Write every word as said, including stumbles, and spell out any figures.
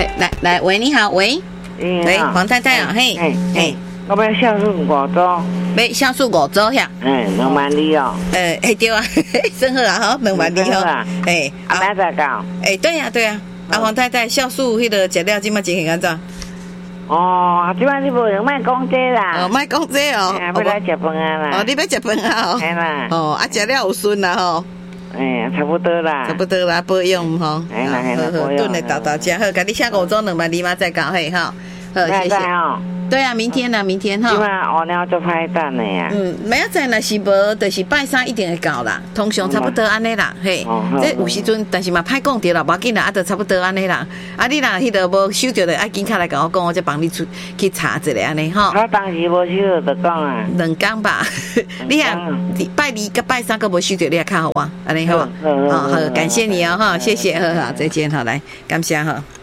嘿，来来，喂，你好，喂，喂，黄太太啊，嘿，嘿， 我要孝顺五组， 要孝顺五组遐， 哎，两万二哦， 呃，哎对啊，真好啊，哈，两万二哈，哎， 阿明再讲， 哎，对呀对呀，啊，黄太太孝顺迄个食了，即马情形安怎？ 哦，即摆你无用卖讲这啦， 哦，卖讲这哦， 要来食饭啊啦， 哦，你要食饭啊？ 系啦， 哦，啊，食了有顺啦吼。 哎，差不多啦， 差不多啦，保养吼。 哎啦哎啦，保养。 炖的豆豆真好，甲你写五组两万二嘛再搞嘿哈。好，谢谢。对啊，明天呢，明天哈。 今晚熬了就派蛋的呀。 嗯，明仔载若是无，就是拜三一定会到啦。通常差不多安尼啦，嘿。这有时阵，但是嘛歹讲着啦，无要紧啦，啊，就差不多安尼啦。啊，你若迄个无收着的，爱紧卡来甲我讲，我再帮你出去查一下安尼吼。 我当时无收着就讲啊。 两工吧，你啊，拜二甲拜三个无收着，你也较好啊，安尼好。好好，感谢你哦哈，谢谢，好好，再见哈，来，感谢哈。